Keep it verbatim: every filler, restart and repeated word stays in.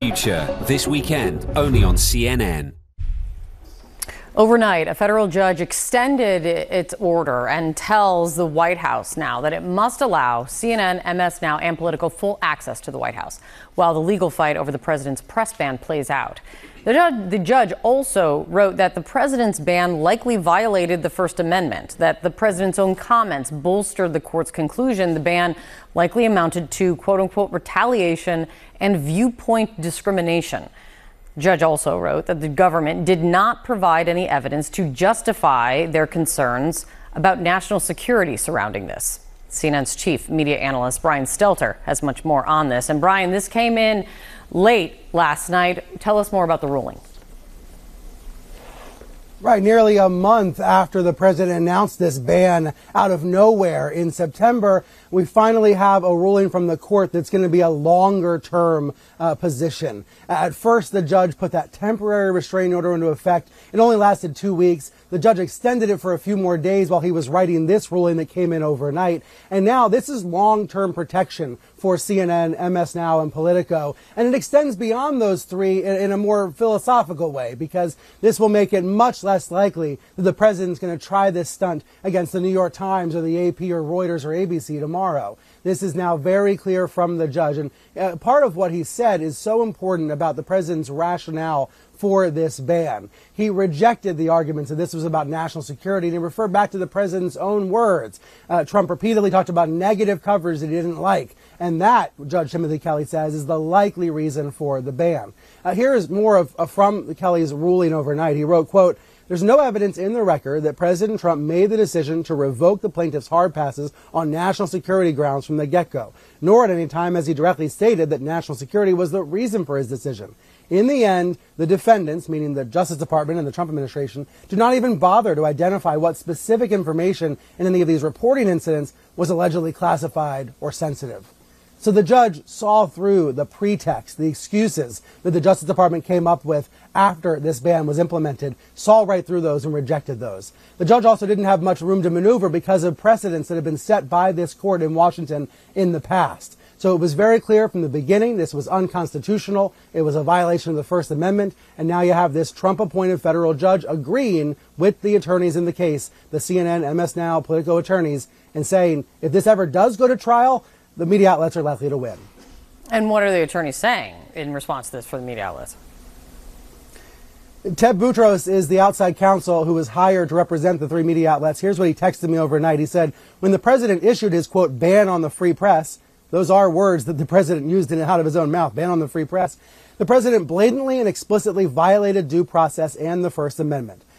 future, this weekend, only on C N N. Overnight, a federal judge extended its order and tells the White House now that it must allow C N N, M S Now, and Politico full access to the White House while the legal fight over the president's press ban plays out. The judge, the judge also wrote that the president's ban likely violated the First Amendment, that the president's own comments bolstered the court's conclusion the ban likely amounted to, quote unquote, retaliation and viewpoint discrimination. The judge also wrote that the government did not provide any evidence to justify their concerns about national security surrounding this. C N N's chief media analyst Brian Stelter has much more on this. And Brian, this came in late last night. Tell us more about the ruling. Right, nearly a month after the president announced this ban out of nowhere in September, we finally have a ruling from the court that's going to be a longer term uh, position. At first, the judge put that temporary restraining order into effect. It only lasted two weeks. The judge extended it for a few more days while he was writing this ruling that came in overnight. And now this is long-term protection for C N N, M S Now, and Politico. And it extends beyond those three in, in a more philosophical way, because this will make it much less likely that the president's going to try this stunt against the New York Times or the A P or Reuters or A B C tomorrow. This is now very clear from the judge. And uh, part of what he said is so important about the president's rationale for this ban. He rejected the arguments that this was about national security, and he referred back to the president's own words. Uh, Trump repeatedly talked about negative coverage that he didn't like, and that, Judge Timothy Kelly says, is the likely reason for the ban. Uh, here is more of, uh, from Kelly's ruling overnight. He wrote, quote, "There's no evidence in the record that President Trump made the decision to revoke the plaintiff's hard passes on national security grounds from the get-go, nor at any time has he directly stated that national security was the reason for his decision. In the end, the defendants, meaning the Justice Department and the Trump administration, do not even bother to identify what specific information in any of these reporting incidents was allegedly classified or sensitive." So the judge saw through the pretext, the excuses that the Justice Department came up with after this ban was implemented, saw right through those and rejected those. The judge also didn't have much room to maneuver because of precedents that had been set by this court in Washington in the past. So it was very clear from the beginning this was unconstitutional, it was a violation of the First Amendment, and now you have this Trump-appointed federal judge agreeing with the attorneys in the case, the C N N, M S Now, Politico attorneys, and saying if this ever does go to trial, the media outlets are likely to win. And what are the attorneys saying in response to this for the media outlets? Ted Boutros is the outside counsel who was hired to represent the three media outlets. Here's what he texted me overnight. He said, when the president issued his, quote, ban on the free press, those are words that the president used in out of his own mouth, ban on the free press, the president blatantly and explicitly violated due process and the First Amendment.